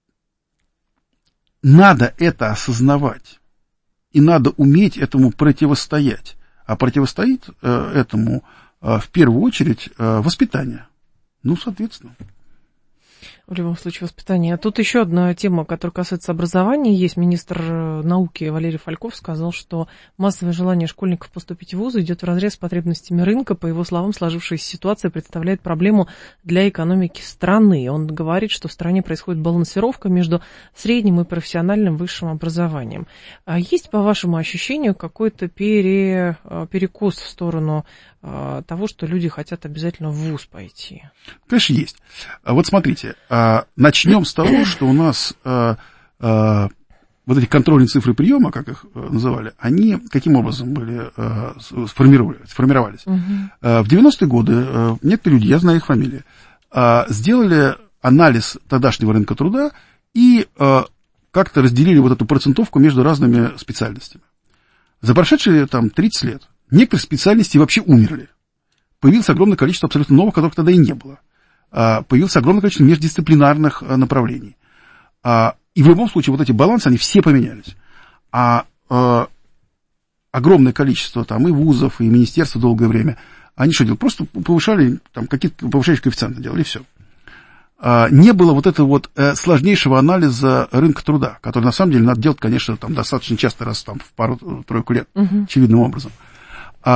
надо это осознавать, и надо уметь этому противостоять. А противостоит э, этому э, в первую очередь э, воспитание. Ну, соответственно. В любом случае, воспитание. А тут еще одна тема, которая касается образования. Есть министр науки Валерий Фальков сказал, что массовое желание школьников поступить в вузы идет вразрез с потребностями рынка. По его словам, сложившаяся ситуация представляет проблему для экономики страны. Он говорит, что в стране происходит балансировка между средним и профессиональным высшим образованием. А есть, по вашему ощущению, какой-то пере, перекос в сторону того, что люди хотят обязательно в вуз пойти? Конечно, есть. Вот смотрите, начнем с того, что у нас вот эти контрольные цифры приема, как их называли, они каким образом были сформировались? сформировались? Угу. В девяностые годы некоторые люди, я знаю их фамилии, сделали анализ тогдашнего рынка труда и как-то разделили вот эту процентовку между разными специальностями. За прошедшие там тридцать лет некоторые специальности вообще умерли. Появилось огромное количество абсолютно новых, которых тогда и не было. Появилось огромное количество междисциплинарных направлений. И в любом случае вот эти балансы, они все поменялись. А огромное количество там и вузов, и министерств долгое время, они что делали? Просто повышали, там, какие-то повышающие коэффициенты делали, и все. Не было вот этого вот сложнейшего анализа рынка труда, который на самом деле надо делать, конечно, там, достаточно часто, раз там, в пару-тройку лет, uh-huh. очевидным образом. А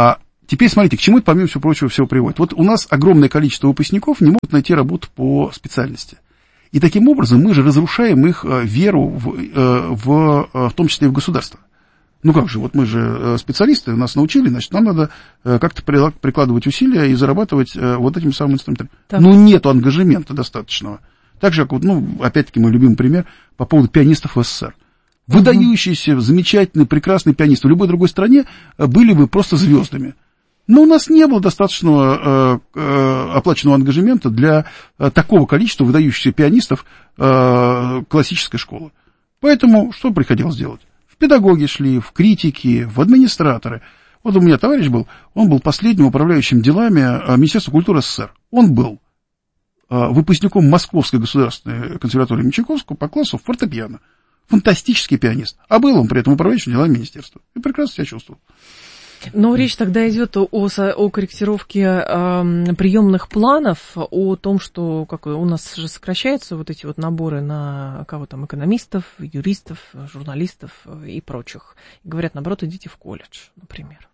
Теперь смотрите, к чему это, помимо всего прочего, всего приводит. Вот у нас огромное количество выпускников не могут найти работу по специальности. И таким образом мы же разрушаем их веру, в, в, в том числе и в государство. Ну как же, вот мы же специалисты, нас научили, значит, нам надо как-то прикладывать усилия и зарабатывать вот этим самым инструментом. Так. Ну, нету ангажемента достаточного. Так же, как вот, ну, опять-таки, мой любимый пример по поводу пианистов в СССР. Выдающиеся, замечательные, прекрасные пианисты в любой другой стране были бы просто звездами. Но у нас не было достаточного э, э, оплаченного ангажемента для э, такого количества выдающихся пианистов э, классической школы. Поэтому что приходилось делать? В педагоги шли, в критики, в администраторы. Вот у меня товарищ был, он был последним управляющим делами Министерства культуры СССР. Он был э, выпускником Московской государственной консерватории имени Чайковского по классу фортепиано. Фантастический пианист. А был он при этом управляющим делами министерства. И прекрасно себя чувствовал. Но речь тогда идет о, о корректировке э, приемных планов, о том, что как, у нас же сокращаются вот эти вот наборы на кого там, экономистов, юристов, журналистов и прочих. И говорят, наоборот, идите в колледж, например.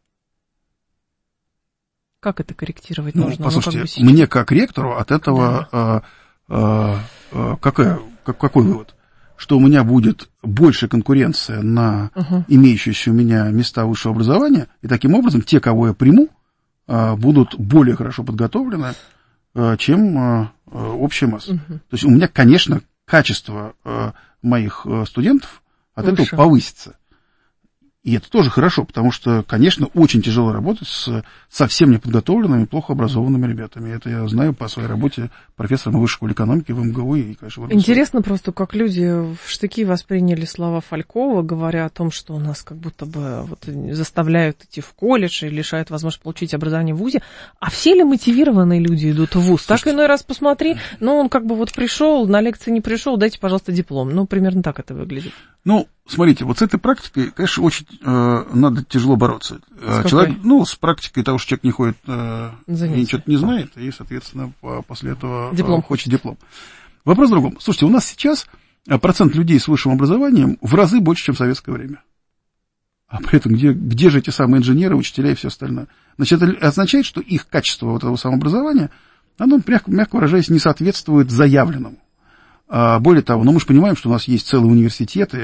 Как это корректировать ну, нужно? Послушайте, ну, как бы мне как ректору от этого да. э, э, э, какая, как, какой вывод? Что у меня будет больше конкуренция на uh-huh. имеющиеся у меня места высшего образования, и таким образом те, кого я приму, будут более хорошо подготовлены, чем общая масса. Uh-huh. То есть у меня, конечно, качество моих студентов от Выше. этого повысится. И это тоже хорошо, потому что, конечно, очень тяжело работать с совсем неподготовленными, плохо образованными ребятами. Это я знаю по своей работе профессором высшей школы экономики в МГУ. И, конечно, в Интересно просто, как люди в штыки восприняли слова Фалькова, говоря о том, что у нас как будто бы вот заставляют идти в колледж и лишают возможности получить образование в ВУЗе. А все ли мотивированные люди идут в ВУЗ? Слушайте, так иной раз посмотри, ну он как бы вот пришел, на лекции не пришел, дайте, пожалуйста, диплом. Ну, примерно так это выглядит. Ну, смотрите, вот с этой практикой, конечно, очень э, надо тяжело бороться. С человек, ну, с практикой того, что человек не ходит э, и ничего не знает, и, соответственно, после этого диплом. Э, хочет диплом. Вопрос в другом. Слушайте, у нас сейчас процент людей с высшим образованием в разы больше, чем в советское время. А при этом где, где же эти самые инженеры, учителя и все остальное? Значит, это означает, что их качество вот этого самообразования, оно, мягко, мягко выражаясь, не соответствует заявленному. Более того, ну, мы же понимаем, что у нас есть целые университеты,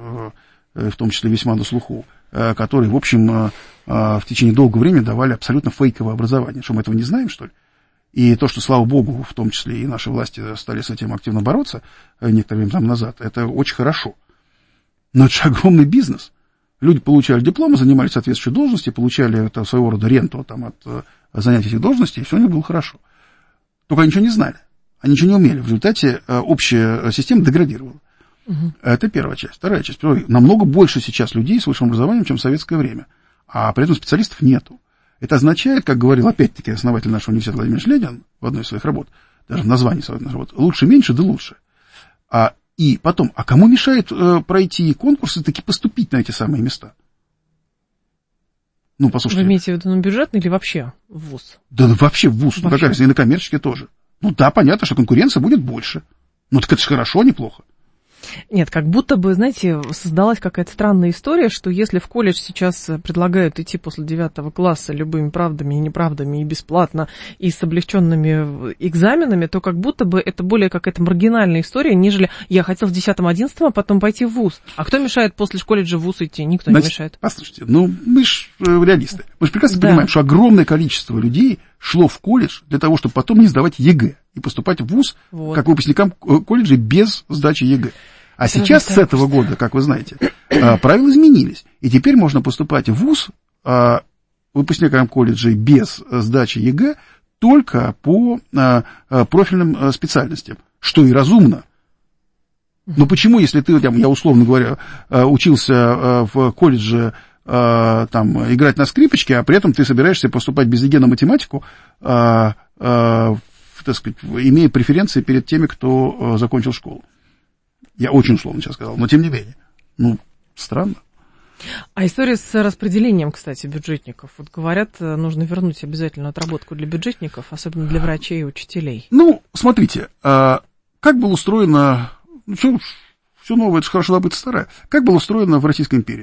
в том числе весьма на слуху, которые, в общем, в течение долгого времени давали абсолютно фейковое образование. Что, мы этого не знаем, что ли? И то, что, слава богу, в том числе и наши власти стали с этим активно бороться некоторое время там назад, это очень хорошо. Но это же огромный бизнес. Люди получали дипломы, занимались соответствующей должности, получали это, своего рода ренту там, от занятий этих должностей, и все у них было хорошо. Только они ничего не знали. Они ничего не умели. В результате общая система деградировала. Угу. Это первая часть. Вторая часть. Намного больше сейчас людей с высшим образованием, чем в советское время. А при этом специалистов нету. Это означает, как говорил опять-таки основатель нашего университета Владимир Ленин в одной из своих работ, даже в названии своих работ, лучше меньше, да лучше. А, и потом, а кому мешает э, пройти конкурсы и таки поступить на эти самые места? Ну, послушайте. Вы имеете в виду на бюджетный или вообще в ВУЗ? Да вообще в ВУЗ. Вообще. Ну, и на коммерческий тоже. Ну да, понятно, что конкуренция будет больше. Ну так это же хорошо, а не плохо. Нет, как будто бы, знаете, создалась какая-то странная история, что если в колледж сейчас предлагают идти после девятого класса любыми правдами и неправдами, и бесплатно, и с облегченными экзаменами, то как будто бы это более какая-то маргинальная история, нежели я хотел в десятом-одиннадцатом, а потом пойти в ВУЗ. А кто мешает после колледжа в ВУЗ идти? Никто Значит, не мешает. Послушайте, ну мы же реалисты. Мы же прекрасно да. понимаем, что огромное количество людей шло в колледж для того, чтобы потом не сдавать ЕГЭ и поступать в ВУЗ вот. как выпускникам колледжа без сдачи ЕГЭ. А это сейчас с этого года, как вы знаете, правила изменились. И теперь можно поступать в ВУЗ выпускникам колледжей без сдачи ЕГЭ только по профильным специальностям, что и разумно. Но почему, если ты, я условно говоря, учился в колледже там, играть на скрипочке, а при этом ты собираешься поступать без ЕГЭ на математику, так сказать, имея преференции перед теми, кто закончил школу? Я очень условно сейчас сказал, но тем не менее. Ну, странно. А история с распределением, кстати, бюджетников. Вот говорят, нужно вернуть обязательно отработку для бюджетников, особенно для врачей и учителей. Ну, смотрите, как было устроено... Все, все новое, это же хорошо забыто старое. Как было устроено в Российской империи?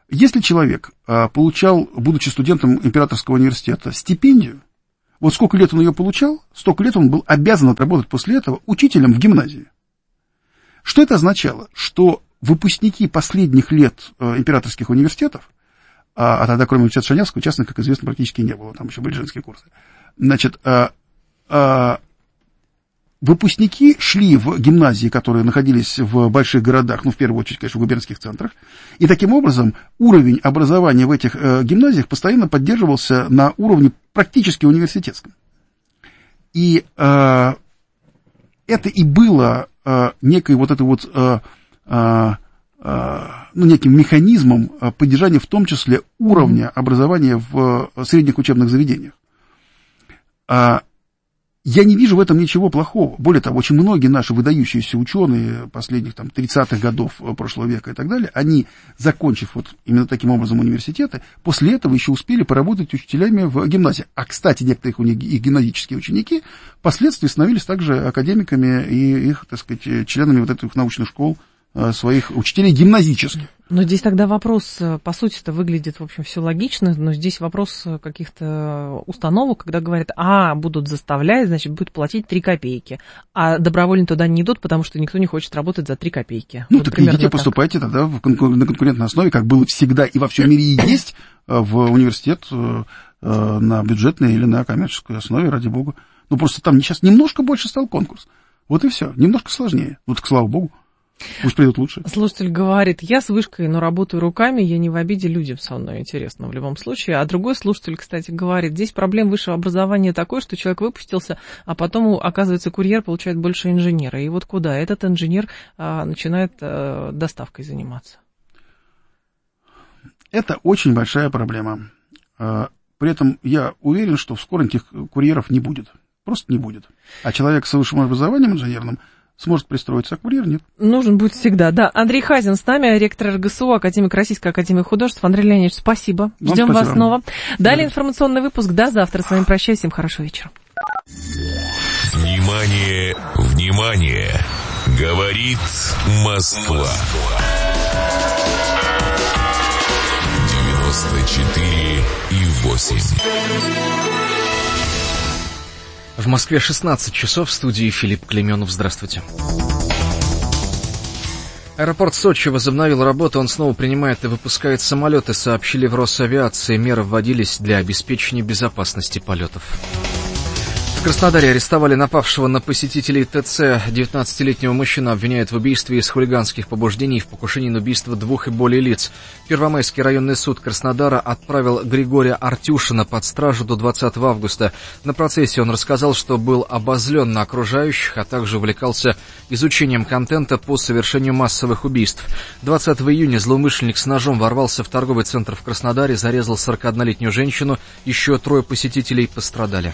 Если человек а, получал, будучи студентом Императорского университета, стипендию, вот сколько лет он ее получал, столько лет он был обязан отработать после этого учителем в гимназии. Что это означало? Что выпускники последних лет а, императорских университетов, а, а тогда кроме университета Шанявского, частных, как известно, практически не было, там еще были женские курсы, значит, а, а, выпускники шли в гимназии, которые находились в больших городах, ну, в первую очередь, конечно, в губернских центрах, и таким образом уровень образования в этих э, гимназиях постоянно поддерживался на уровне практически университетском. И э, это и было э, некой вот этой вот, э, э, э, ну, неким механизмом поддержания в том числе уровня образования в средних учебных заведениях. А я не вижу в этом ничего плохого. Более того, очень многие наши выдающиеся ученые последних там, тридцатых годов прошлого века и так далее, они, закончив вот именно таким образом университеты, после этого еще успели поработать учителями в гимназии. А, кстати, некоторые их гимназические ученики впоследствии становились также академиками и их, так сказать, членами вот этих научных школ своих учителей гимназических. Но здесь тогда вопрос, по сути-то, выглядит, в общем, все логично, но здесь вопрос каких-то установок, когда говорят, а, будут заставлять, значит, будут платить три копейки, а добровольно туда не идут, потому что никто не хочет работать за три копейки. Ну, вот так идите, так. Поступайте тогда в конкур- на конкурентной основе, как было всегда и во всем мире и есть, в университет на бюджетной или на коммерческой основе, ради бога. Ну, просто там сейчас немножко больше стал конкурс. Вот и все, немножко сложнее. Вот, слава богу. Пусть придут лучше. Слушатель говорит, я с вышкой, но работаю руками, я не в обиде, людям со мной интересно в любом случае. А другой слушатель, кстати, говорит, здесь проблема высшего образования такой, что человек выпустился, а потом, оказывается, курьер получает больше инженера. И вот куда? Этот инженер а, начинает а, доставкой заниматься. Это очень большая проблема. При этом я уверен, что вскоре этих курьеров не будет. Просто не будет. А человек с высшим образованием инженерным сможет пристроиться, а курьер нет. Нужен будет всегда, да. Андрей Хазин с нами, ректор эр гэ эс у, академик Российской академии художеств. Андрей Леонидович, спасибо. Вам Ждем спасибо. Вас снова. Далее информационный выпуск. До завтра. С вами прощаюсь. Всем хорошего вечера. Внимание, внимание. Говорит Москва. девяносто четыре и восемь. В Москве шестнадцать часов, в студии Филипп Клейменов. Здравствуйте. Аэропорт Сочи возобновил работу, он снова принимает и выпускает самолеты, сообщили в Росавиации. Меры вводились для обеспечения безопасности полетов. В Краснодаре арестовали напавшего на посетителей ТЦ. девятнадцатилетнего мужчину обвиняют в убийстве из хулиганских побуждений и в покушении на убийство двух и более лиц. Первомайский районный суд Краснодара отправил Григория Артюшина под стражу до двадцатого августа. На процессе он рассказал, что был обозлен на окружающих, а также увлекался изучением контента по совершению массовых убийств. двадцатого июня злоумышленник с ножом ворвался в торговый центр в Краснодаре, зарезал сорокаоднолетнюю женщину, еще трое посетителей пострадали.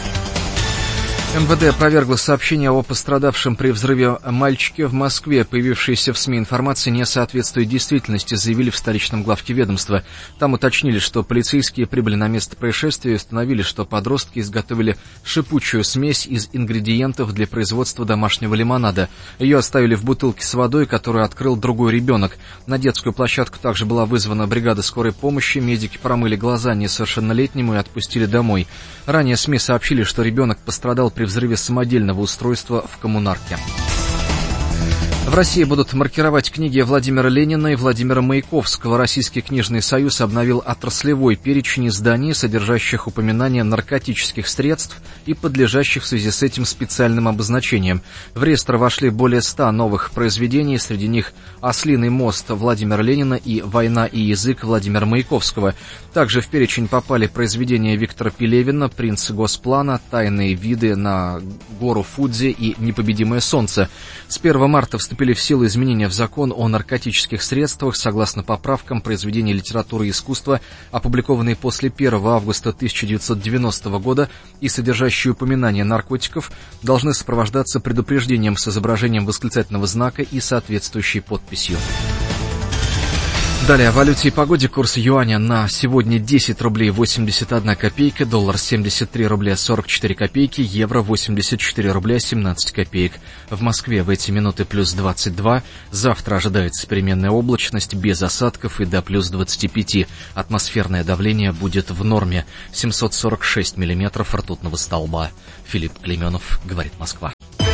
эм вэ дэ опровергло сообщение о пострадавшем при взрыве мальчике в Москве. Появившаяся в СМИ информация не соответствует действительности, заявили в столичном главке ведомства. Там уточнили, что полицейские прибыли на место происшествия и установили, что подростки изготовили шипучую смесь из ингредиентов для производства домашнего лимонада. Ее оставили в бутылке с водой, которую открыл другой ребенок. На детскую площадку также была вызвана бригада скорой помощи. Медики промыли глаза несовершеннолетнему и отпустили домой. Ранее СМИ сообщили, что ребенок пострадал при взрыве самодельного устройства в коммунарке. В России будут маркировать книги Владимира Ленина и Владимира Маяковского. Российский книжный союз обновил отраслевой перечень изданий, содержащих упоминания наркотических средств и подлежащих в связи с этим специальным обозначением. В реестр вошли более ста новых произведений, среди них «Ослиный мост» Владимира Ленина и «Война и язык» Владимира Маяковского. Также в перечень попали произведения Виктора Пелевина, «Принц Госплана», «Тайные виды на гору Фудзи» и «Непобедимое солнце». С первого марта вступили в силу изменения в закон о наркотических средствах. Согласно поправкам, произведения литературы и искусства, опубликованные после первого августа тысяча девятьсот девяностого года и содержащие упоминания наркотиков, должны сопровождаться предупреждением с изображением восклицательного знака и соответствующей подписью. Далее о валюте и погоде. Курс юаня на сегодня десять рублей восемьдесят одна копейка, доллар семьдесят три рубля сорок четыре копейки, евро восемьдесят четыре рубля семнадцать копеек. В Москве в эти минуты плюс двадцать два. Завтра ожидается переменная облачность без осадков и до плюс двадцать пять. Атмосферное давление будет в норме. семьсот сорок шесть миллиметров ртутного столба. Филипп Клейменов, говорит Москва.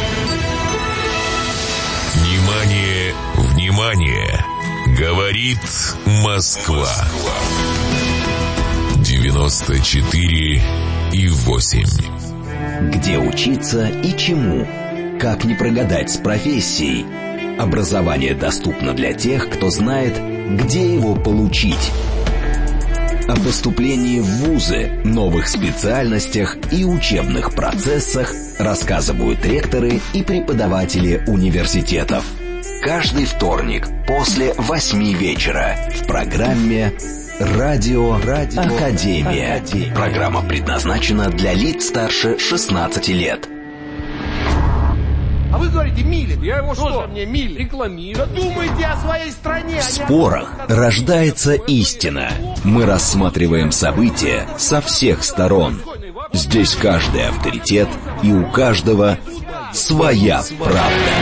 Внимание, внимание! Говорит Москва. девяносто четыре и восемь. Где учиться и чему? Как не прогадать с профессией? Образование доступно для тех, кто знает, где его получить. О поступлении в вузы, новых специальностях и учебных процессах рассказывают ректоры и преподаватели университетов. Каждый вторник после восьми вечера в программе «Радио, Радио Академия». Академия. Программа предназначена для лиц старше шестнадцати лет. А вы говорите Милин. Я его что? Тоже мне Милин. Рекламирую. Да думайте о своей стране. В спорах рождается истина. Мы рассматриваем события со всех сторон. Здесь каждый авторитет, и у каждого своя правда.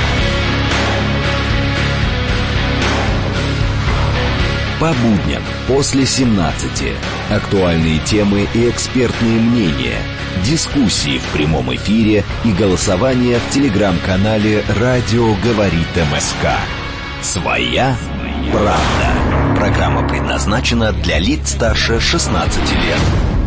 По будням после семнадцати. Актуальные темы и экспертные мнения. Дискуссии в прямом эфире и голосование в телеграм-канале «Радио говорит МСК». Своя правда. Программа предназначена для лиц старше шестнадцати лет.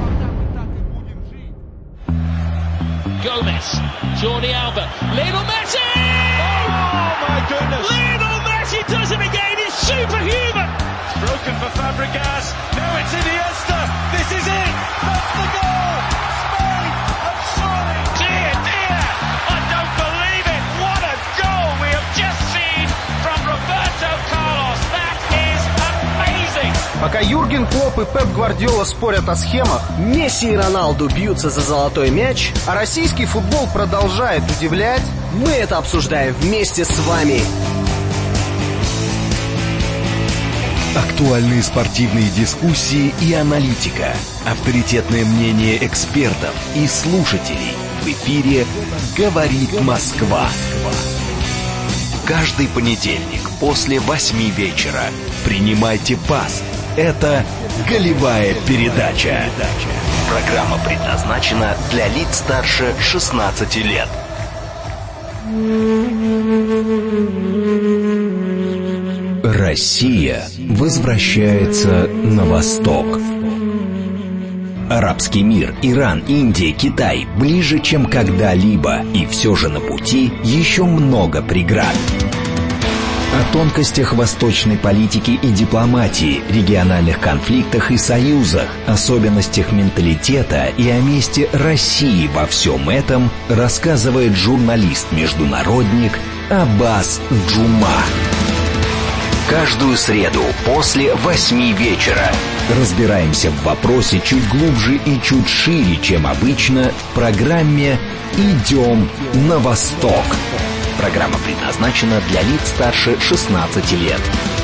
Gomez, Jordi Alba, Lionel Messi! Oh my goodness! Lionel Messi does it again. He's superhuman. Broken for Fabregas. Now it's Iniesta. This is it. That's the goal. Spain have surely. Dear, dear, I don't believe it. What a goal we have just seen from Roberto Carlos. That is amazing. Пока Юрген Клопп и Пеп Гвардиола спорят о схемах, Месси и Роналду бьются за золотой мяч, а российский футбол продолжает удивлять, мы это обсуждаем вместе с вами. Актуальные спортивные дискуссии и аналитика. Авторитетное мнение экспертов и слушателей. В эфире «Говорит Москва». Каждый понедельник после восьми вечера. Принимайте пас. Это «Голевая передача». Программа предназначена для лиц старше шестнадцати лет. Россия возвращается на восток. Арабский мир, Иран, Индия, Китай ближе, чем когда-либо, и все же на пути еще много преград. О тонкостях восточной политики и дипломатии, региональных конфликтах и союзах, особенностях менталитета и о месте России во всем этом рассказывает журналист-международник Аббас Джума. Каждую среду после восьми вечера разбираемся в вопросе чуть глубже и чуть шире, чем обычно, в программе «Идем на восток». Программа предназначена для лиц старше шестнадцати лет.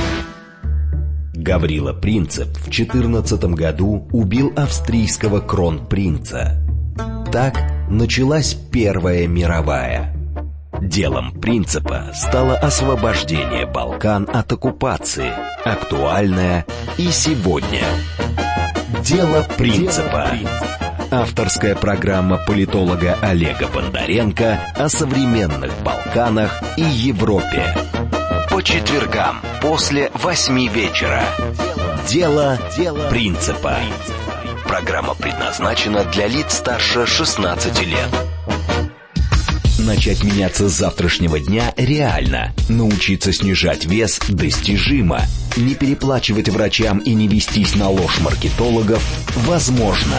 Гаврила Принцип в четырнадцатом году убил австрийского кронпринца. Так началась Первая мировая. Делом Принципа стало освобождение Балкан от оккупации, актуальное и сегодня. Дело Принципа. Авторская программа политолога Олега Бондаренко о современных Балканах и Европе. По четвергам после восьми вечера. Дело Принципа. Программа предназначена для лиц старше шестнадцати лет. Начать меняться с завтрашнего дня реально. Научиться снижать вес достижимо. Не переплачивать врачам и не вестись на ложь маркетологов возможно.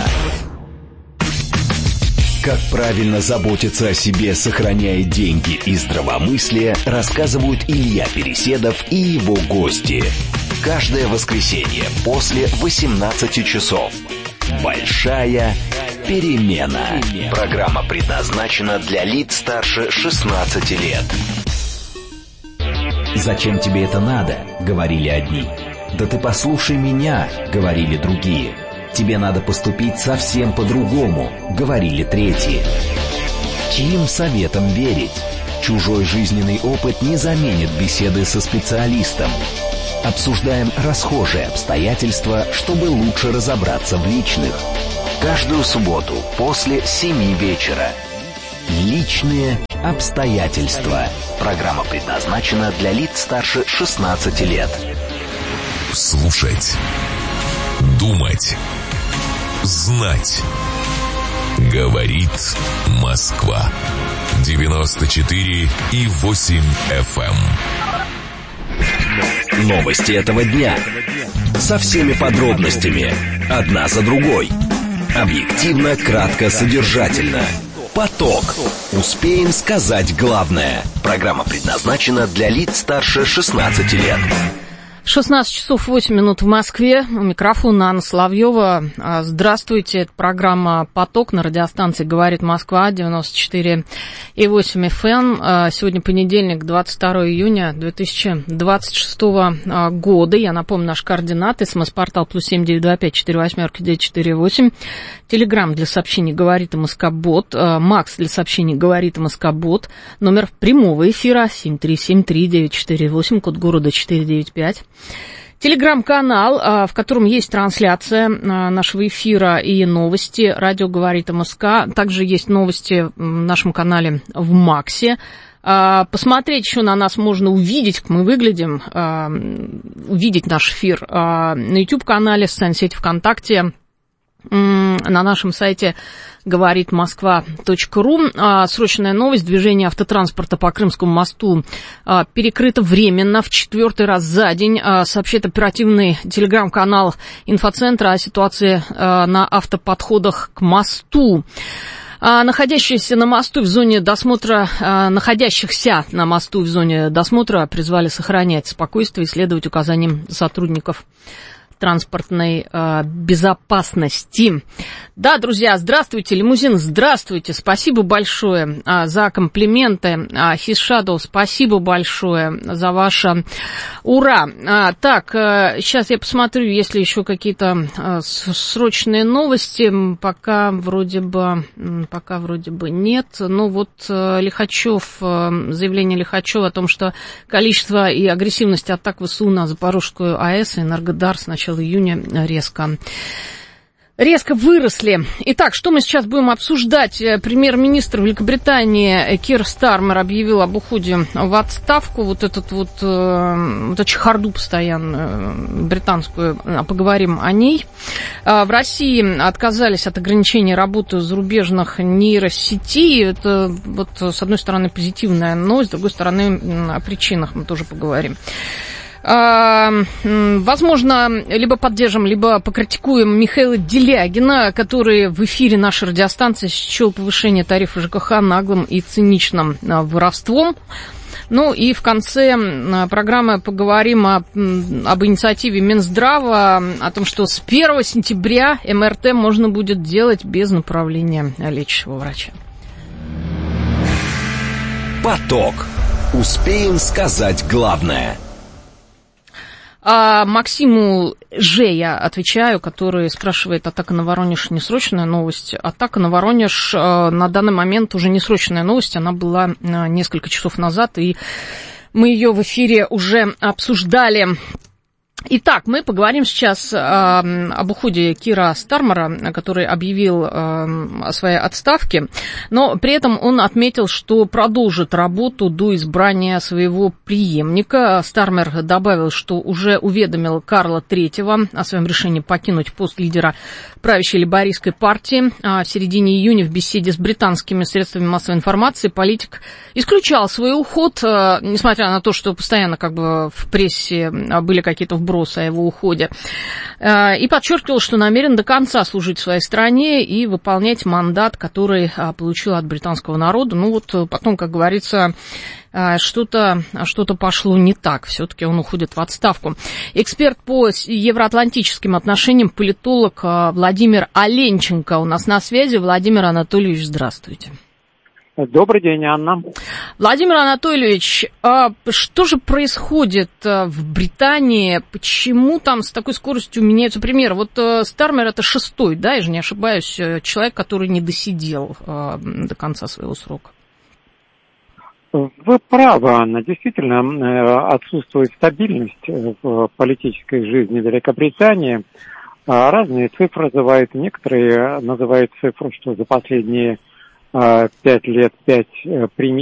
Как правильно заботиться о себе, сохраняя деньги и здравомыслие, рассказывают Илья Переседов и его гости. Каждое воскресенье после восемнадцати часов. Большая перемена. Программа предназначена для лиц старше шестнадцати лет. «Зачем тебе это надо?» — говорили одни. «Да ты послушай меня», — говорили другие. «Тебе надо поступить совсем по-другому», — говорили третьи. Чьим советам верить? Чужой жизненный опыт не заменит беседы со специалистом. Обсуждаем расхожие обстоятельства, чтобы лучше разобраться в личных. Каждую субботу после семи вечера. Личные обстоятельства. Программа предназначена для лиц старше шестнадцати лет. Слушать. Думать. Знать. Говорит Москва. девяносто четыре и восемь эф эм. Новости этого дня. Со всеми подробностями. Одна за другой. Объективно, кратко, содержательно. Поток. Успеем сказать главное. Программа предназначена для лиц старше шестнадцати лет. шестнадцать часов восемь минут в Москве. У микрофона Анна Соловьева. Здравствуйте. Это программа «Поток» на радиостанции «Говорит Москва», девяносто четыре и восемь эф эм. Сегодня понедельник, двадцать второго июня две тысячи двадцать шестого года. Я напомню, наш координаты. СМС-портал плюс семь девять два пять четыре восемь девять четыре восемь. Телеграм для сообщений «Говорит МСК-бот». Макс для сообщений «Говорит МСК-бот». Номер прямого эфира семь три семь три девять четыре восемь, код города четыреста девяносто пять. Телеграм-канал, в котором есть трансляция нашего эфира и новости. Радио «Говорит МСК». Также есть новости в нашем канале в Максе. Посмотреть еще на нас можно, увидеть, как мы выглядим, увидеть наш эфир на YouTube-канале, в социальной сети ВКонтакте, на нашем сайте говорит москва точка ру. Срочная новость. Движение автотранспорта по Крымскому мосту перекрыто временно в четвертый раз за день. Сообщает оперативный телеграм-канал инфоцентра о ситуации на автоподходах к мосту. Находящиеся на мосту в зоне досмотра, находящихся на мосту в зоне досмотра призвали сохранять спокойствие и следовать указаниям сотрудников транспортной э, безопасности. Да, друзья, здравствуйте, лимузин, здравствуйте, спасибо большое э, за комплименты. Э, His Shadow, спасибо большое за ваше ура. Э, так, э, сейчас я посмотрю, есть ли еще какие-то э, срочные новости. Пока вроде бы, пока вроде бы нет. Ну вот э, Лихачев, э, заявление Лихачева о том, что количество и агрессивность атак ВСУ на Запорожскую АЭС и Энергодар с начала июня резко, резко выросли. Итак, что мы сейчас будем обсуждать? Премьер-министр Великобритании Кир Стармер объявил об уходе в отставку. Вот этот вот, вот эту чехарду постоянную британскую, поговорим о ней. В России отказались от ограничения работы зарубежных нейросетей. Это вот с одной стороны позитивная новость, с другой стороны о причинах мы тоже поговорим. Возможно, либо поддержим, либо покритикуем Михаила Делягина, который в эфире нашей радиостанции счел повышение тарифа ЖКХ наглым и циничным воровством. Ну и в конце программы поговорим о, об инициативе Минздрава, о том, что с первого сентября эм эр тэ можно будет делать без направления лечащего врача. Поток. Успеем сказать главное. А Максиму Ж я отвечаю, который спрашивает, атака на Воронеж несрочная новость. Атака на Воронеж на данный момент уже несрочная новость, она была несколько часов назад, и мы ее в эфире уже обсуждали. Итак, мы поговорим сейчас э, об уходе Кира Стармера, который объявил э, о своей отставке, но при этом он отметил, что продолжит работу до избрания своего преемника. Стармер добавил, что уже уведомил Карла Третьего о своем решении покинуть пост лидера правящей лейбористской партии. В середине июня в беседе с британскими средствами массовой информации политик исключал свой уход, э, несмотря на то, что постоянно как бы в прессе были какие-то вбросы о его уходе, и подчеркивал, что намерен до конца служить своей стране и выполнять мандат, который получил от британского народа. Ну вот потом, как говорится, что-то, что-то пошло не так. Все-таки он уходит в отставку. Эксперт по евроатлантическим отношениям, политолог Владимир Оленченко у нас на связи. Владимир Анатольевич, здравствуйте. Добрый день, Анна. Владимир Анатольевич, а что же происходит в Британии? Почему там с такой скоростью меняются примеры? Вот Стармер это шестой, да, я же не ошибаюсь, человек, который не досидел до конца своего срока. Вы правы, Анна. Действительно, отсутствует стабильность в политической жизни Великобритании. Разные цифры называют. Некоторые называют цифру, что за последние пять лет пять